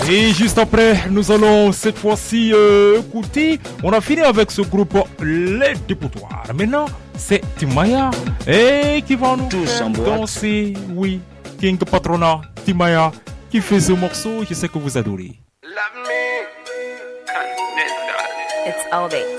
Et juste après, nous allons cette fois-ci écouter. On a fini avec ce groupe Les Dépotoirs. Maintenant, c'est Timaya qui va nous faire danser. Oui, King Patrona, Timaya qui fait ce morceau. Je sais que vous adorez. It's all day.